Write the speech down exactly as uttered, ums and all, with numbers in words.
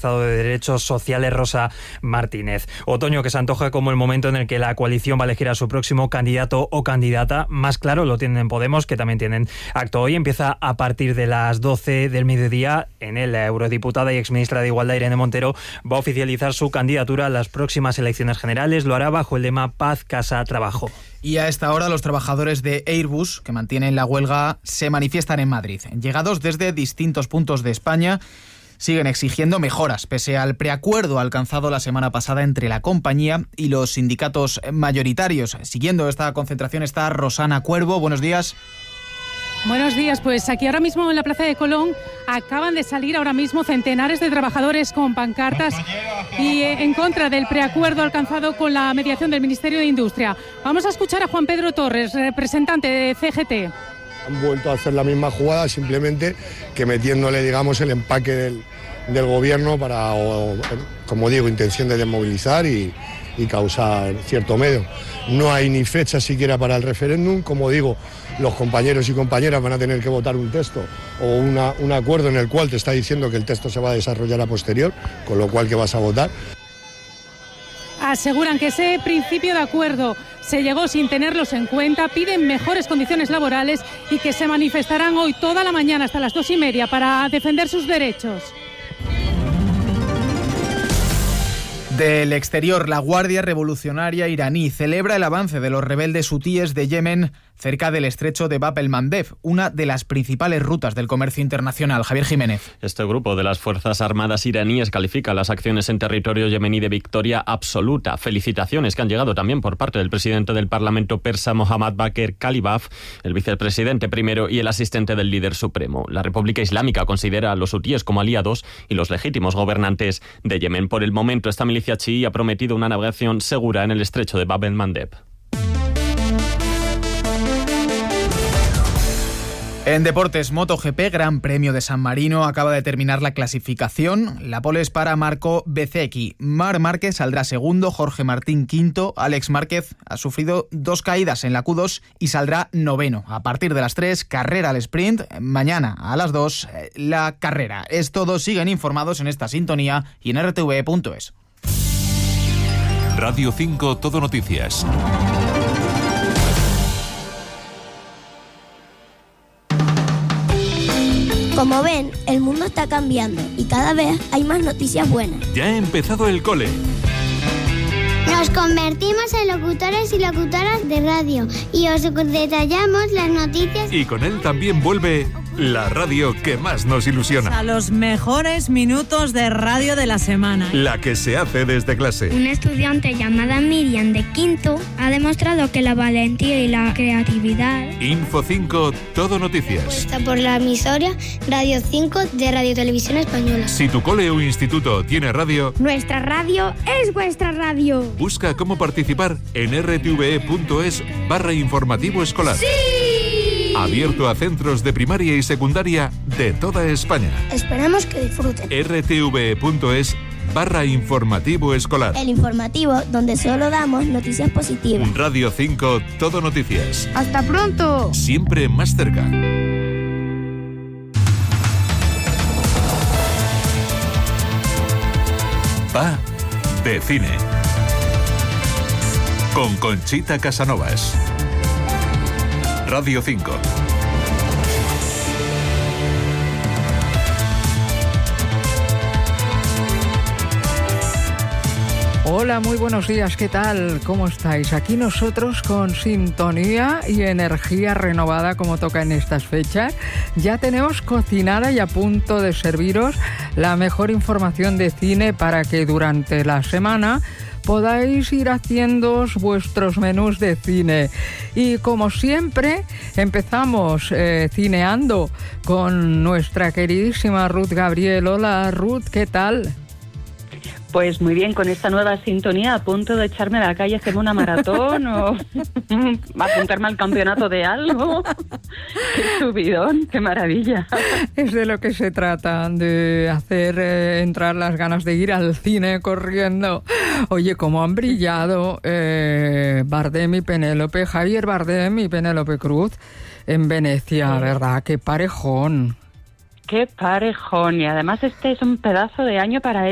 Estado de Derechos Sociales, Rosa Martínez. Otoño que se antoja como el momento en el que la coalición va a elegir a su próximo candidato o candidata. Más claro lo tienen en Podemos, que también tienen acto hoy. Empieza a partir de las doce del mediodía. En él, la eurodiputada y exministra de Igualdad, Irene Montero, va a oficializar su candidatura a las próximas elecciones generales. Lo hará bajo el lema Paz, Casa, Trabajo. Y a esta hora los trabajadores de Airbus, que mantienen la huelga, se manifiestan en Madrid. Llegados desde distintos puntos de España, siguen exigiendo mejoras, pese al preacuerdo alcanzado la semana pasada entre la compañía y los sindicatos mayoritarios. Siguiendo esta concentración está Rosana Cuervo. Buenos días. Buenos días, pues aquí ahora mismo en la Plaza de Colón acaban de salir ahora mismo centenares de trabajadores con pancartas y en contra del preacuerdo alcanzado con la mediación del Ministerio de Industria. Vamos a escuchar a Juan Pedro Torres, representante de C G T. Han vuelto a hacer la misma jugada, simplemente que metiéndole, digamos, el empaque del, del gobierno para, o, como digo, intención de desmovilizar y, y causar cierto miedo. No hay ni fecha siquiera para el referéndum. Como digo, los compañeros y compañeras van a tener que votar un texto o una, un acuerdo en el cual te está diciendo que el texto se va a desarrollar a posterior, con lo cual que vas a votar. Aseguran que ese principio de acuerdo se llegó sin tenerlos en cuenta, piden mejores condiciones laborales y que se manifestarán hoy toda la mañana hasta las dos y media para defender sus derechos. Del exterior, la Guardia Revolucionaria iraní celebra el avance de los rebeldes hutíes de Yemen cerca del estrecho de Bab el-Mandeb, una de las principales rutas del comercio internacional. Javier Jiménez. Este grupo de las Fuerzas Armadas iraníes califica las acciones en territorio yemení de victoria absoluta. Felicitaciones que han llegado también por parte del presidente del Parlamento persa, Mohammad Bakr Kalibaf, el vicepresidente primero y el asistente del líder supremo. La República Islámica considera a los hutíes como aliados y los legítimos gobernantes de Yemen. Por el momento, esta milicia chií ha prometido una navegación segura en el estrecho de Bab el-Mandeb. En deportes, MotoGP, Gran Premio de San Marino, acaba de terminar la clasificación. La pole es para Marco Bezzecchi. Marc Márquez saldrá segundo, Jorge Martín quinto. Alex Márquez ha sufrido dos caídas en la Q dos y saldrá noveno. A partir de las tres, carrera al sprint. Mañana a las dos, la carrera. Es todo. Siguen informados en esta sintonía y en r t v punto es. Radio cinco, Todo Noticias. Como ven, el mundo está cambiando y cada vez hay más noticias buenas. Ya ha empezado el cole. Nos convertimos en locutores y locutoras de radio y os detallamos las noticias. Y con él también vuelve la radio que más nos ilusiona. A los mejores minutos de radio de la semana. La que se hace desde clase. Una estudiante llamada Miriam de quinto ha demostrado que la valentía y la creatividad. Info cinco, Todo Noticias. Está por la emisora Radio cinco de Radio Televisión Española. Si tu cole o instituto tiene radio, nuestra radio es vuestra radio. Busca cómo participar en r t v e punto es barra informativo escolar. ¡Sí! Abierto a centros de primaria y secundaria de toda España. Esperamos que disfruten. r t v e punto es barra informativo escolar. El informativo donde solo damos noticias positivas. Radio cinco, Todo Noticias. ¡Hasta pronto! Siempre más cerca. Va de cine. Con Conchita Casanovas. Radio cinco. Hola, muy buenos días, ¿qué tal? ¿Cómo estáis? Aquí nosotros con sintonía y energía renovada como toca en estas fechas. Ya tenemos cocinada y a punto de serviros la mejor información de cine para que durante la semana podáis ir haciendo vuestros menús de cine. Y como siempre, empezamos eh, cineando con nuestra queridísima Ruth Gabriel. Hola Ruth, ¿qué tal? Pues muy bien, con esta nueva sintonía, a punto de echarme a la calle a hacerme una maratón o apuntarme al campeonato de algo. ¡Qué subidón! ¡Qué maravilla! Es de lo que se trata, de hacer eh, entrar las ganas de ir al cine corriendo. Oye, cómo han brillado eh, Bardem y Penélope, Javier Bardem y Penélope Cruz en Venecia, ¿verdad? ¡Qué parejón! ¡Qué parejón! Y además este es un pedazo de año para